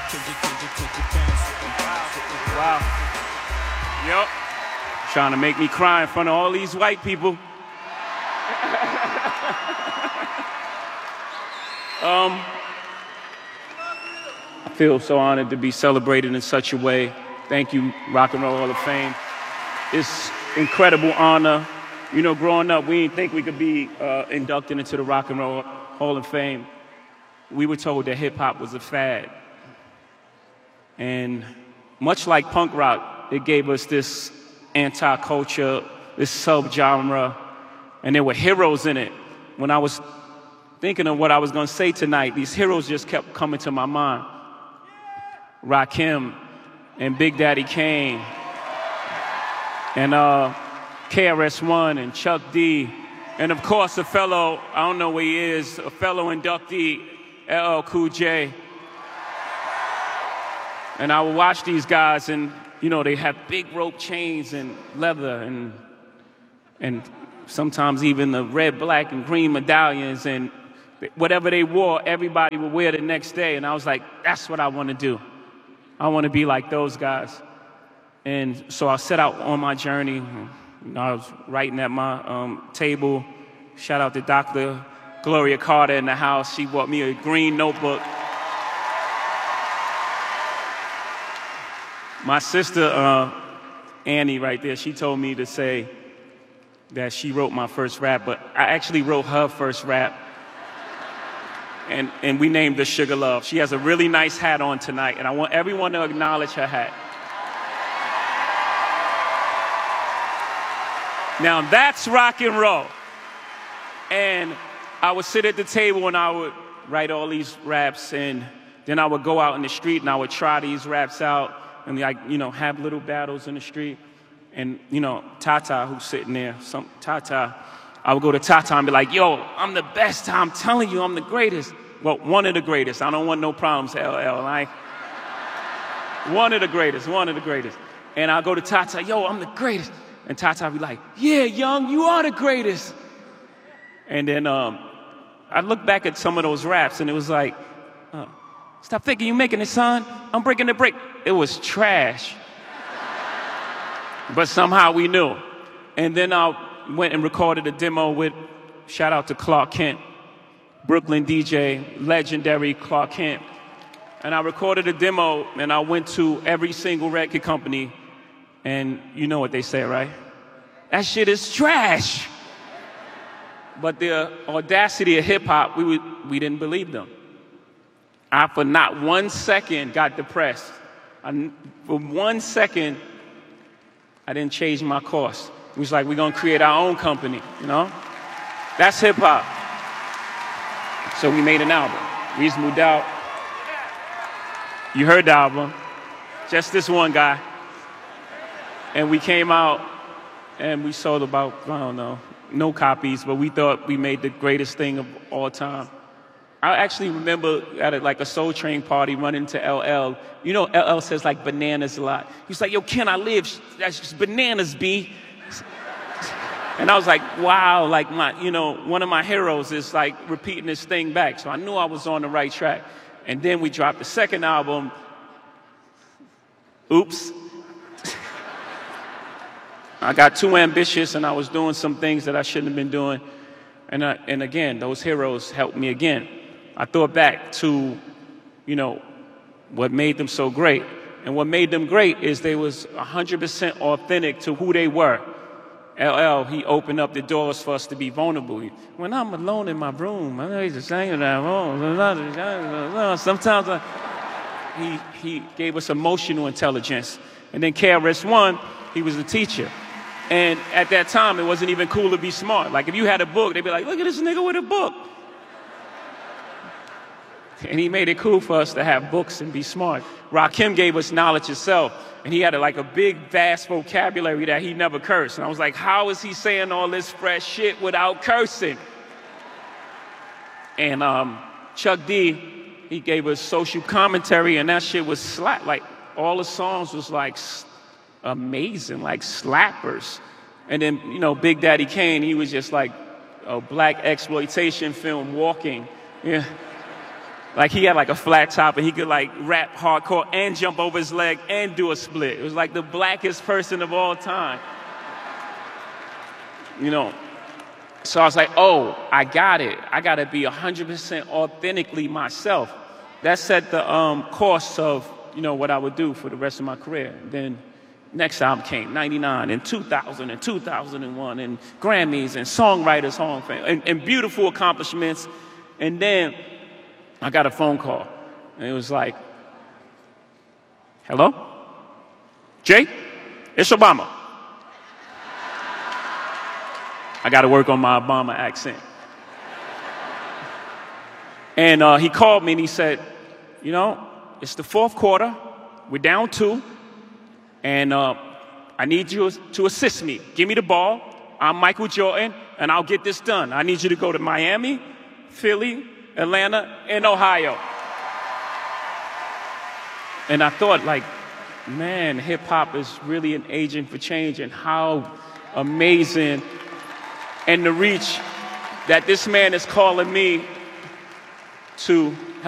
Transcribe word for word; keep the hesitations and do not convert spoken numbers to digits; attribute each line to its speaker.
Speaker 1: Wow. Yep. Trying to make me cry in front of all these white people. um, I feel so honored to be celebrated in such a way. Thank you, Rock and Roll Hall of Fame. It's incredible honor. You know, growing up, we didn't think we could be uh, inducted into the Rock and Roll Hall of Fame. We were told that hip-hop was a fad. And much like punk rock, it gave us this anti-culture, this sub-genre, and there were heroes in it. When I was thinking of what I was going to say tonight, these heroes just kept coming to my mind. Rakim and Big Daddy Kane and uh, K R S One and Chuck D, and of course a fellow, I don't know where he is, a fellow inductee, L L Cool J. And I would watch these guys, and you know, they have big rope chains and leather, and and sometimes even the red, black, and green medallions, and whatever they wore, everybody would wear the next day. And I was like, that's what I want to do. I want to be like those guys. And so I set out on my journey. You know, I was writing at my um, table. Shout out to Doctor Gloria Carter in the house. She bought me a green notebook. My sister, uh, Annie, right there, she told me to say that she wrote my first rap, but I actually wrote her first rap. And, and we named her Sugar Love. She has a really nice hat on tonight, and I want everyone to acknowledge her hat. Now that's rock and roll. And I would sit at the table and I would write all these raps, and then I would go out in the street and I would try these raps out and, like, you know, have little battles in the street. And, you know, Tata, who's sitting there, some Tata, I would go to Tata and be like, yo, I'm the best. I'm telling you, I'm the greatest. Well, one of the greatest. I don't want no problems, L L. Like, one of the greatest, one of the greatest. And I'll go to Tata, yo, I'm the greatest. And Tata would be like, yeah, young, you are the greatest. And then um, I look back at some of those raps, and it was like, oh, stop thinking you making it, son. I'm breaking the break. It was trash. But somehow we knew. And then I went and recorded a demo with, shout out to Clark Kent, Brooklyn D J, legendary Clark Kent. And I recorded a demo, and I went to every single record company, and you know what they say, right? That shit is trash. But the audacity of hip-hop, we, would, we didn't believe them. I, for not one second, got depressed. I, for one second, I didn't change my course. It was like, we're going to create our own company, you know? That's hip-hop. So we made an album. Reasonable Doubt. You heard the album. Just this one guy. And we came out, and we sold about, I don't know, no copies, but we thought we made the greatest thing of all time. I actually remember at a, like a Soul Train party running into L L. You know, L L says like bananas a lot. He's like, yo, can I live? That's just bananas, B. And I was like, wow, like my, you know, one of my heroes is like repeating this thing back. So I knew I was on the right track. And then we dropped the second album. Oops. I got too ambitious, and I was doing some things that I shouldn't have been doing. And, I, and again, those heroes helped me again. I thought back to, you know, what made them so great. And what made them great is they was one hundred percent authentic to who they were. L L, he opened up the doors for us to be vulnerable. When I'm alone in my room, I know he's saying that. Sometimes I, he, he gave us emotional intelligence. And then K R S One, he was a teacher. And at that time, it wasn't even cool to be smart. Like, if you had a book, they'd be like, look at this nigga with a book. And he made it cool for us to have books and be smart. Rakim gave us knowledge itself. And he had a, like a big, vast vocabulary that he never cursed. And I was like, how is he saying all this fresh shit without cursing? And um, Chuck D, he gave us social commentary, and that shit was slap. Like, all the songs was like amazing, like slappers. And then, you know, Big Daddy Kane, he was just like a black exploitation film walking. Yeah. Like he had like a flat top and he could like rap hardcore and jump over his leg and do a split. It was like the blackest person of all time. You know, so I was like, oh, I got it. I got to be one hundred percent authentically myself. That set the um, course of, you know, what I would do for the rest of my career. Then next album came, ninety-nine, and two thousand, and two thousand one, and Grammys, and Songwriters Hall of Fame, and, and beautiful accomplishments. And then I got a phone call, and it was like, hello? Jay? It's Obama. I got to work on my Obama accent. And uh, he called me and he said, you know, it's the fourth quarter. We're down two. And uh, I need you to assist me. Give me the ball. I'm Michael Jordan, and I'll get this done. I need you to go to Miami, Philly, Atlanta, and Ohio. And I thought, like, man, hip-hop is really an agent for change, and how amazing and the reach that this man is calling me to